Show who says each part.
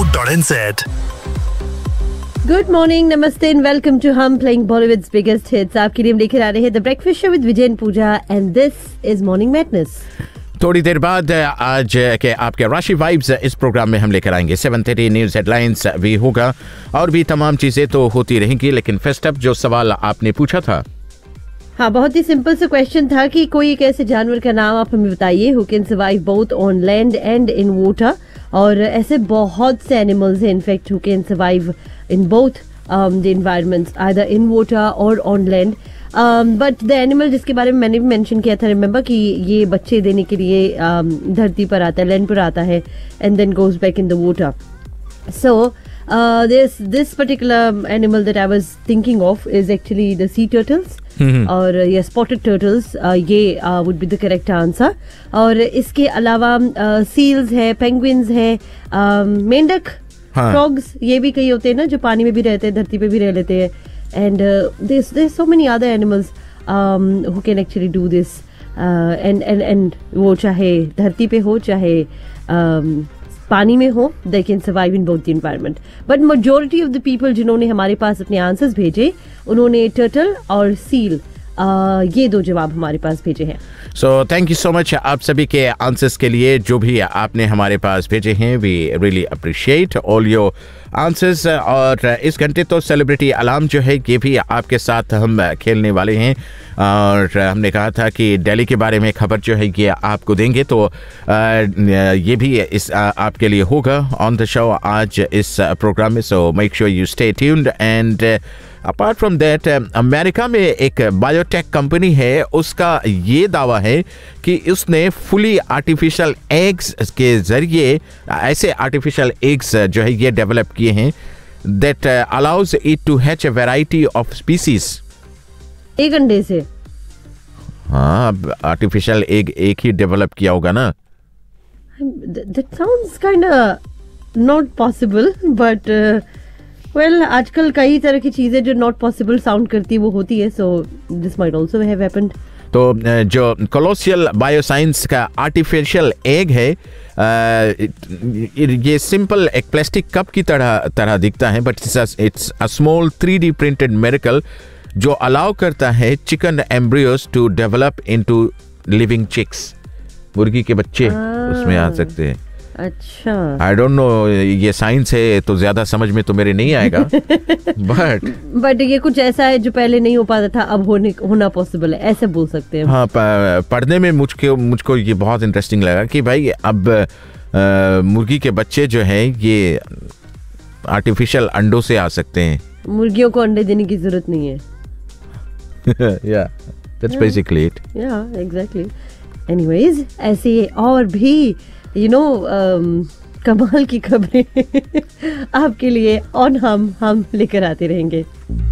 Speaker 1: BollyWood.co.nz.
Speaker 2: Good morning, नमस्ते and welcome to हम playing Bollywoods biggest hits. आपके लिए हम लेकर आ रहे हैं the breakfast show with Vijay and Puja and this is morning madness.
Speaker 3: थोड़ी देर बाद आज के आपके राशि वाइब्स इस प्रोग्राम में हम लेकर आएंगे। 7:30 न्यूज हेडलाइंस भी होगा और भी तमाम चीजें तो होती रहेंगी। लेकिन फर्स्ट अप जो सवाल आपने पूछा था,
Speaker 2: हाँ, बहुत ही सिंपल सा क्वेश्चन था कि कोई एक ऐसे जानवर का नाम आप हमें बताइए who can survive both on land and in water. और ऐसे बहुत से एनिमल्स हैं in fact who can survive in both the environments either in water और on land. But the animal जिसके बारे में मैंने भी मेंशन किया था, रिमेंबर कि ये बच्चे देने के लिए धरती पर आता है, लैंड पर आता है and then goes back in the water. So this particular animal that I was thinking of is actually the sea turtles और ये spotted turtles, ये would be the correct answer। और इसके अलावा seals है, penguins है, मेंढक, frogs, ये भी कई होते हैं ना जो पानी में भी रहते हैं, धरती पे भी रह लेते हैं। and there's so many other animals who can actually do this and वो चाहे धरती पे हो चाहे पानी में हो, they can survive in both the environment. But majority of the people जिन्होंने हमारे पास अपने आंसर्स भेजे, उन्होंने टर्टल और सील ये दो जवाब हमारे पास भेजे हैं।
Speaker 3: So thank you so much आप सभी के आंसर्स के लिए जो भी आपने हमारे पास भेजे हैं। We really appreciate all your answers. और इस घंटे तो सेलिब्रिटी अलार्म जो है ये भी आपके साथ हम खेलने वाले हैं। और हमने कहा था कि दिल्ली के बारे में खबर जो है ये आपको देंगे, तो ये भी इस आपके लिए होगा ऑन द शो आज इस प्रोग्राम में। So make sure you stay tuned. And apart from that, America में एक बायोटेक कंपनी है, उसका ये दावा है कि उसने फुली आर्टिफिशियल एग्स के जरिए ऐसे आर्टिफिशियल एग्स जो है ये डेवलप किए हैं that allows it to hatch a variety of species.
Speaker 2: एक अंडे से?
Speaker 3: हाँ, आर्टिफिशियल एग एक ही डेवलप किया होगा ना।
Speaker 2: That sounds kind of not possible, but well, आजकल कई तरह की चीजें जो नॉट पॉसिबल साउंड करती है वो होती है। So this might also have happened.
Speaker 3: तो जो कोलोसियल बायोसाइंस का आर्टिफिशियल एग है, ये सिंपल एक प्लास्टिक कप की तरह दिखता है, but it's a small 3D printed miracle जो अलाउ करता है chicken embryos to develop into living chicks. मुर्गी के बच्चे उसमें आ सकते हैं।
Speaker 2: अच्छा,
Speaker 3: आई डोंट नो, ये साइंस है तो ज्यादा समझ में तो मेरे नहीं आएगा।
Speaker 2: बट ये कुछ ऐसा है जो पहले नहीं हो पाता था, अब होना पॉसिबल है, ऐसे बोल सकते हैं।
Speaker 3: हाँ, पढ़ने में मुझको ये बहुत इंटरेस्टिंग लगा कि भाई अब मुर्गी के बच्चे जो हैं ये आर्टिफिशियल अंडों से आ सकते हैं।
Speaker 2: मुर्गियों को अंडे देने की जरूरत नहीं है।
Speaker 3: Yeah, that's basically it.
Speaker 2: Yeah, exactly. Anyways, ऐसे और भी कमाल की खबरें आपके लिए ऑन हम लेकर आते रहेंगे।